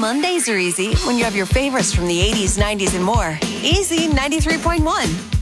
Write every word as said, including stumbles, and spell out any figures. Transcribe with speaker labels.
Speaker 1: Mondays are easy when you have your favorites from the eighties, nineties, and more. Easy ninety-three point one.